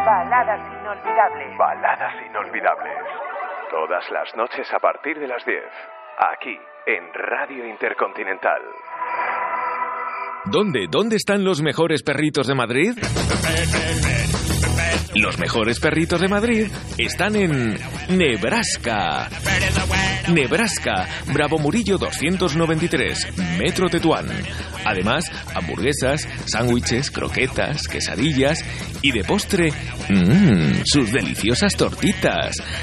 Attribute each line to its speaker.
Speaker 1: Baladas inolvidables.
Speaker 2: Baladas inolvidables. Todas las noches a partir de las 10. Aquí, en Radio Intercontinental.
Speaker 3: ¿Dónde están los mejores perritos de Madrid? Los mejores perritos de Madrid están en Nebraska. Nebraska, Bravo Murillo 293, Metro Tetuán. Además, hamburguesas, sándwiches, croquetas, quesadillas y de postre, sus deliciosas tortitas.